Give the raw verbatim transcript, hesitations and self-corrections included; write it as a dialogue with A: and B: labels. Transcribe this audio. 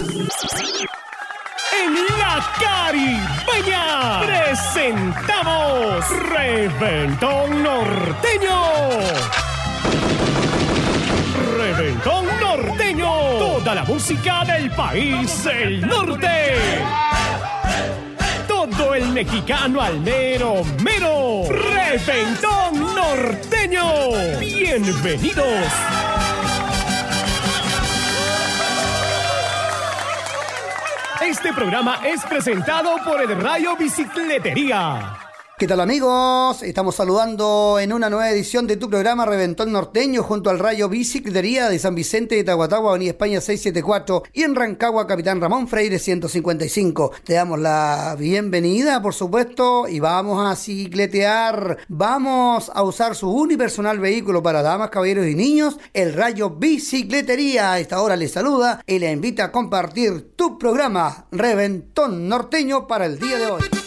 A: En la Caribeña presentamos Reventón Norteño. Reventón Norteño. Toda la música del país del norte. Todo el mexicano al mero mero. Reventón Norteño. Bienvenidos. Este programa es presentado por el Rayo Bicicletería.
B: ¿Qué tal, amigos? Estamos saludando en una nueva edición de tu programa Reventón Norteño junto al Rayo Bicicletería de San Vicente de Tahuatahua, Avenida España seiscientos setenta y cuatro y en Rancagua, Capitán Ramón Freire ciento cincuenta y cinco. Te damos la bienvenida, por supuesto, y vamos a cicletear. Vamos a usar su unipersonal vehículo para damas, caballeros y niños, el Rayo Bicicletería. A esta hora les saluda y le invita a compartir tu programa Reventón Norteño para el día de hoy.